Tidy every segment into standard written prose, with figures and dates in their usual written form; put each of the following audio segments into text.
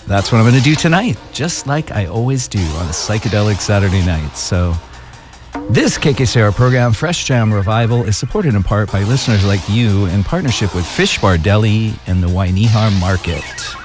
That's what I'm going to do tonight, just like I always do on a psychedelic Saturday night. So this KKCR program, Fresh Jam Revival, is supported in part by listeners like you in partnership with Fish Bar Deli and the Wainiha Market.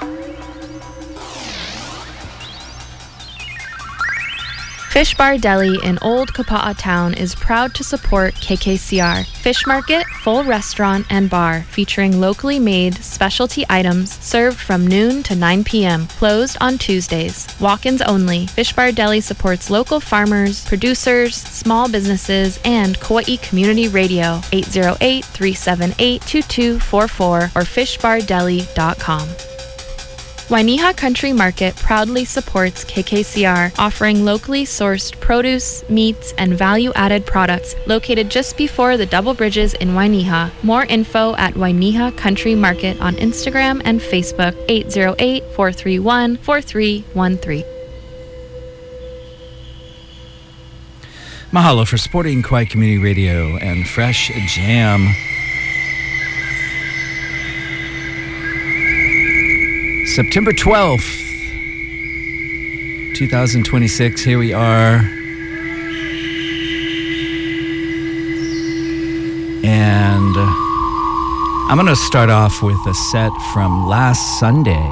Fish Bar Deli in Old Kapa'a Town is proud to support KKCR. Fish Market, full restaurant and bar, featuring locally made specialty items served from noon to 9 p.m., closed on Tuesdays. Walk-ins only. Fish Bar Deli supports local farmers, producers, small businesses, and Kauai Community Radio, 808-378-2244 or fishbardeli.com. Wainiha Country Market proudly supports KKCR, offering locally sourced produce, meats, and value-added products located just before the Double Bridges in Wainiha. More info at Wainiha Country Market on Instagram and Facebook, 808-431-4313. Mahalo for supporting Kauai Community Radio and Fresh Jam. September 12th, 2026, here we are. And I'm going to start off with a set from last Sunday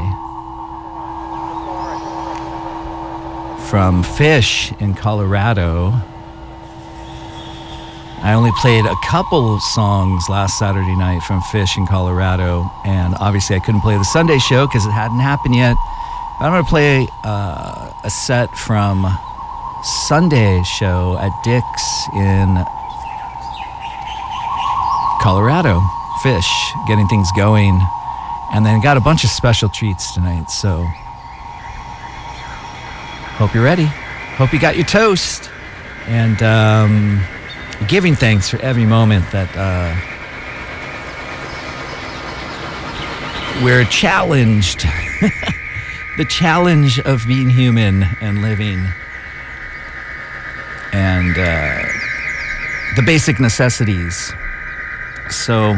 from Fish in Colorado. I only played a couple songs last Saturday night from Fish in Colorado, and obviously I couldn't play the Sunday show because it hadn't happened yet. But I'm going to play a set from Sunday's show at Dick's in Colorado. Fish, getting things going, and then got a bunch of special treats tonight, so hope you're ready. Hope you got your toast, and giving thanks for every moment that we're challenged. The challenge of being human and living. And the basic necessities. So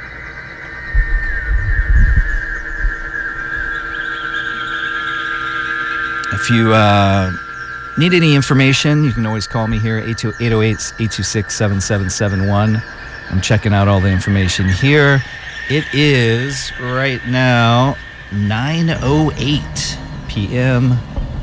if you need any information, you can always call me here, 808-826-7771. I'm checking out all the information here. It is right now 9:08 p.m.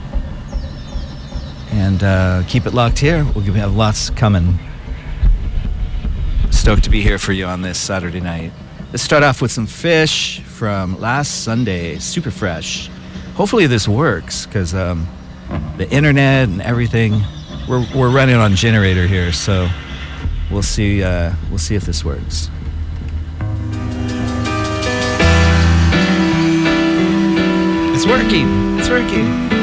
And keep it locked here. We'll have lots coming. Stoked to be here for you on this Saturday night. Let's start off with some Fish from last Sunday, super fresh. Hopefully this works, because the internet and everything, we're running on generator here, so we'll see if this works. It's working.